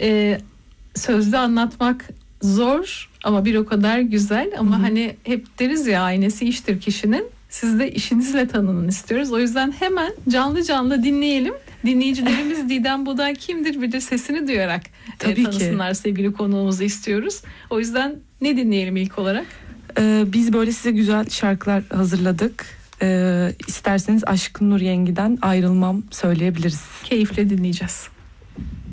Sözlü anlatmak zor ama bir o kadar güzel. Ama hani hep deriz ya, aynesi iştir kişinin. Siz de işinizle tanının istiyoruz. O yüzden hemen canlı canlı dinleyelim. Dinleyicilerimiz Didem Buday kimdir bir de sesini duyarak tanısınlar sevgili konuğumuzu istiyoruz. O yüzden ne dinleyelim ilk olarak? Biz böyle size güzel şarkılar hazırladık. İsterseniz Aşkın Nur Yengi'den Ayrılmam söyleyebiliriz. Keyifle dinleyeceğiz.